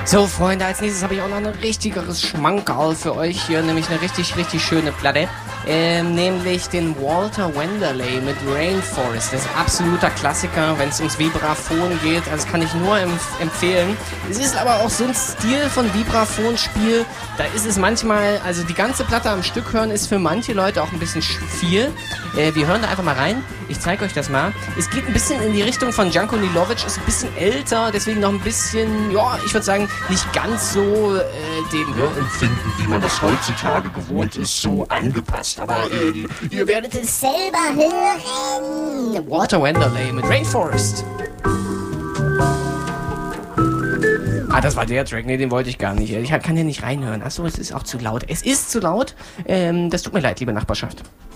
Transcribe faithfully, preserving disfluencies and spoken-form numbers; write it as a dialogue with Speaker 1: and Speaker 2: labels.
Speaker 1: So, Freunde, als nächstes habe ich auch noch ein richtigeres Schmankerl für euch hier, nämlich eine richtig, richtig schöne Platte. Ähm, nämlich den Walter Wanderley mit Rainforest. Das ist ein absoluter Klassiker, wenn es ums Vibraphon geht. Also das kann ich nur empf- empfehlen. Es ist aber auch so ein Stil von Vibraphonspiel. Da ist es manchmal, also die ganze Platte am Stück hören ist für manche Leute auch ein bisschen viel. Äh, wir hören da einfach mal rein. Ich zeige euch das mal. Es geht ein bisschen in die Richtung von Janko Nilovic, ist ein bisschen älter, deswegen noch ein bisschen, ja, ich würde sagen, nicht ganz so äh, dem
Speaker 2: Hörempfinden, wie man das heutzutage gewohnt ist, so angepasst. Aber ähm,
Speaker 1: ihr werdet es selber hören. Walter Wanderley mit Rainforest. Ah, das war der Track. Nee, den wollte ich gar nicht. Ich kann hier nicht reinhören. Achso, es ist auch zu laut. Es ist zu laut. Ähm, das tut mir leid, liebe Nachbarschaft.